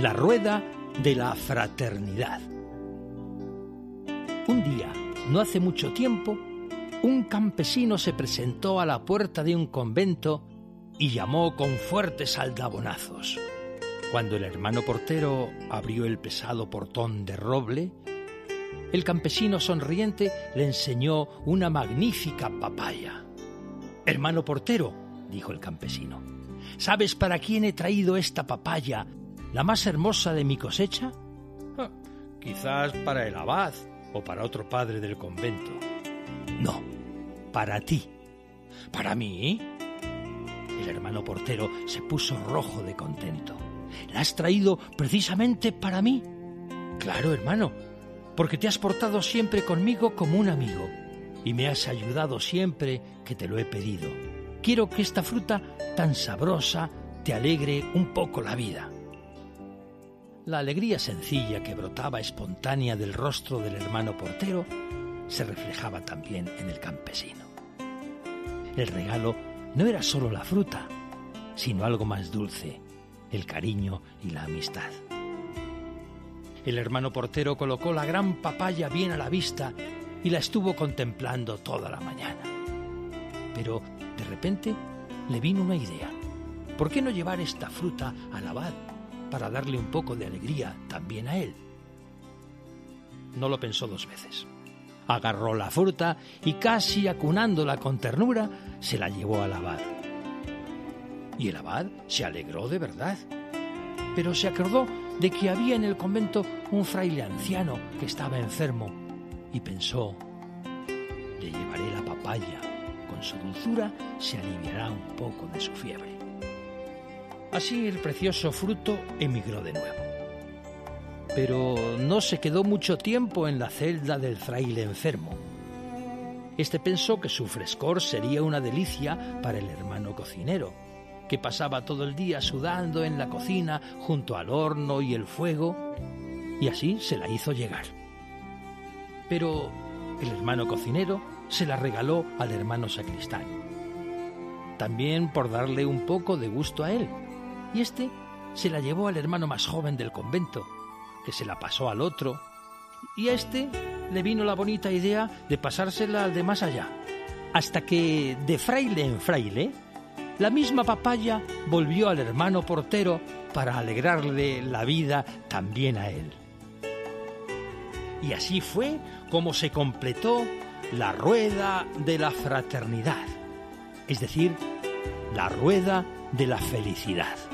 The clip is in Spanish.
La rueda de la fraternidad. Un día, no hace mucho tiempo, un campesino se presentó a la puerta de un convento y llamó con fuertes aldabonazos. Cuando el hermano portero abrió el pesado portón de roble, el campesino sonriente le enseñó una magnífica papaya. «Hermano portero», dijo el campesino, «¿sabes para quién he traído esta papaya, la más hermosa de mi cosecha?» «Quizás para el abad o para otro padre del convento». «No, para ti». «¿Para mí?» El hermano portero se puso rojo de contento. «¿La has traído precisamente para mí?» «Claro, hermano, porque te has portado siempre conmigo como un amigo y me has ayudado siempre que te lo he pedido. Quiero que esta fruta tan sabrosa te alegre un poco la vida». La alegría sencilla que brotaba espontánea del rostro del hermano portero se reflejaba también en el campesino. El regalo no era solo la fruta, sino algo más dulce, el cariño y la amistad. El hermano portero colocó la gran papaya bien a la vista y la estuvo contemplando toda la mañana. Pero, de repente, le vino una idea. ¿Por qué no llevar esta fruta al abad para darle un poco de alegría también a él? No lo pensó dos veces. Agarró la fruta y, casi acunándola con ternura, se la llevó al abad. Y el abad se alegró de verdad, pero se acordó de que había en el convento un fraile anciano que estaba enfermo y pensó: le llevaré la papaya, con su dulzura se aliviará un poco de su fiebre. Así el precioso fruto emigró de nuevo. Pero no se quedó mucho tiempo en la celda del fraile enfermo. Este pensó que su frescor sería una delicia para el hermano cocinero, que pasaba todo el día sudando en la cocina junto al horno y el fuego, y así se la hizo llegar. Pero el hermano cocinero se la regaló al hermano sacristán, también por darle un poco de gusto a él, y este se la llevó al hermano más joven del convento, que se la pasó al otro, y a este le vino la bonita idea de pasársela al de más allá, hasta que, de fraile en fraile, la misma papaya volvió al hermano portero para alegrarle la vida también a él. Y así fue como se completó la rueda de la fraternidad, es decir, la rueda de la felicidad.